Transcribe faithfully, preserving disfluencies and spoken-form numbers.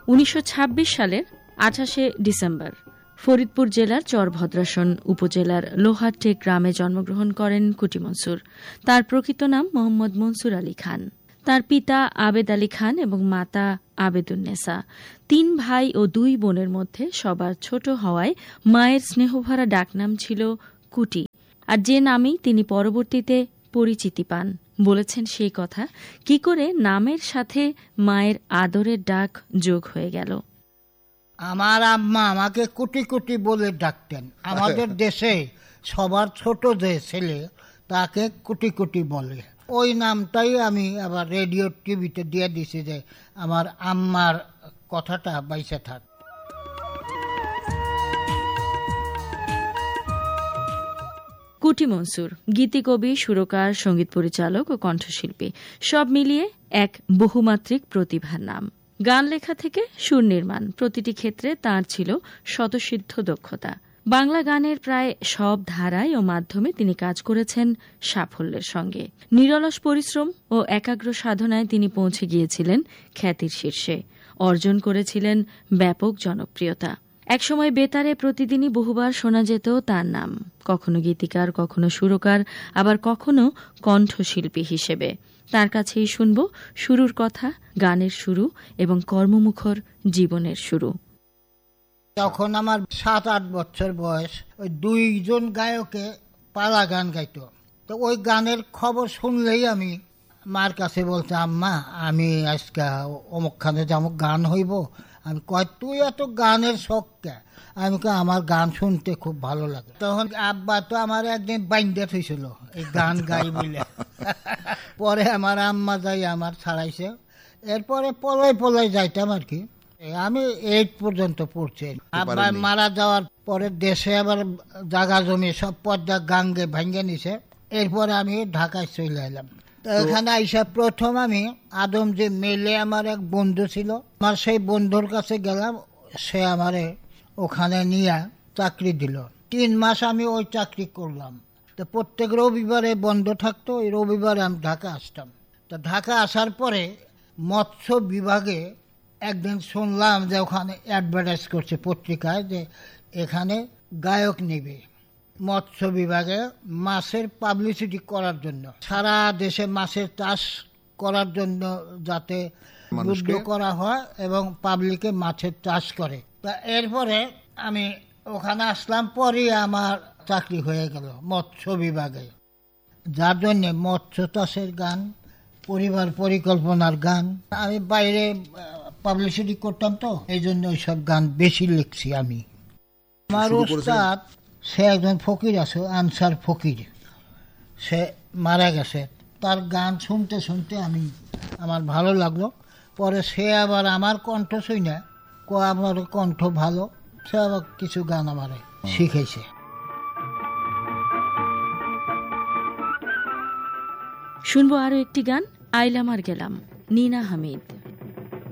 উনিশশো ছাব্বিশ সালের আঠাশে ডিসেম্বর ফরিদপুর জেলার চরভদ্রাসন উপজেলার লোহারটেক গ্রামে জন্মগ্রহণ করেন কুটি মনসুর। তার প্রকৃত নাম মোহাম্মদ মনসুর আলী খান। তার পিতা আবেদ আলী খান এবং মাতা আবেদুন্নেসা। তিন ভাই ও দুই বোনের মধ্যে সবার ছোট হওয়ায় মায়ের স্নেহভরা ডাকনাম ছিল কুটি, আর যে নামেই তিনি পরবর্তীতে পরিচিতি পান। বলেছেন সেই কথা কি করে নামের সাথে মায়ের আদরের ডাক যোগ হয়ে গেল। আমার আম্মা আমাকে কুটি কুটি বলে ডাকতেন। আমাদের দেশে সবার ছোট যে ছেলে তাকে কুটি কুটি বলে। ওই নামটাই আমি আবার রেডিও টিভিতে দিয়ে দিছি যে আমার আম্মার কথাটা বাইসে থাক। কুটি মনসুর গীতিকবি, সুরকার, সঙ্গীত পরিচালক ও কণ্ঠশিল্পী, সব মিলিয়ে এক বহুমাত্রিক প্রতিভার নাম। গান লেখা থেকে সুর নির্মাণ, প্রতিটি ক্ষেত্রে তাঁর ছিল স্বতঃসিদ্ধ দক্ষতা। বাংলা গানের প্রায় সব ধারায় ও মাধ্যমে তিনি কাজ করেছেন সাফল্যের সঙ্গে। নিরলস পরিশ্রম ও একাগ্র সাধনায় তিনি পৌঁছে গিয়েছিলেন খ্যাতির শীর্ষে, অর্জন করেছিলেন ব্যাপক জনপ্রিয়তা। একসময় বেতারে প্রতিদিনই বহুবার শোনা যেত তার নাম, কখনো গীতিকার, কখনো সুরকার, আবার কখনো কণ্ঠশিল্পী হিসেবে। তার কাছেই শুনব শুরুর কথা, গানের শুরু এবং কর্মমুখর জীবনের শুরু। তখন আমার সাত আট বছর বয়স। ওই দুইজন গায়কে পালা গান গাইতো। তো ওই গানের খবর শুনলেই আমি মার কাছে বলতে, আম্মা আমি আজকে অমুকখানে যেমন গান হইব। আমি কয় তুই এত গানের শখ কে? আমি কই আমার গান শুনতে খুব ভালো লাগে। তখন আব্বা তো আমার একদিন বাইন্দে থইছিল এই গান গাই বলে। পরে আমার আম্মা যাই আমার ছাড়াইছে। এরপরে পলাই পলাই যাইতাম আর কি। আমি এইট পর্যন্ত পড়ছি। আব্বা মারা যাওয়ার পরে দেশে আবার জাগা জমি সব পর্দা গাঙ্গে ভাঙ্গে নিছে। এরপরে আমি ঢাকায় চলে এলাম। তো এখানে আইসা প্রথম আমি আদম যে মেলে আমার এক বন্ধু ছিল, আমার সেই বন্ধুর কাছে গেলাম। সে আমারে ওখানে নিয়ে চাকরি দিল। তিন মাস আমি ওই চাকরি করলাম। তো প্রত্যেক রবিবারে বন্ধ থাকতো, ওই রবিবারে আমি ঢাকা আসতাম। তো ঢাকা আসার পরে মৎস্য বিভাগে একদিন শুনলাম যে ওখানে অ্যাডভার্টাইজ করছে পত্রিকায় যে এখানে গায়ক নেবে মৎস্য বিভাগে মাছের পাবলিসিটি করার জন্য, সারা দেশে মাছের চাষ করার জন্য যাতে উদ্বুদ্ধ করা হয় এবং পাবলিকে মাছের চাষ করে। তা এরপরে আমি ওখানে আসলাম, পরে আমার চাকরি হয়ে গেল মৎস্য বিভাগে। যার জন্য মৎস্য চাষের গান, পরিবার পরিকল্পনার গান আমি বাইরে পাবলিসিটি করতাম, তো এই জন্য ওইসব গান বেশি লিখছি আমি। আমার উস্তাদ সে একজন ফকির আছে, আনসার ফকির, সে মারা গেছে। তার গান শুনতে শুনতে আমি আমার ভালো লাগলো। পরে সে আবার আমার কণ্ঠ শুনে ক আমার কণ্ঠ ভালো, সে আবার কিছু গান আমার শিখেছে। শুনবো আরো একটি গান, আইলাম আর গেলাম, নীনা হামিদ।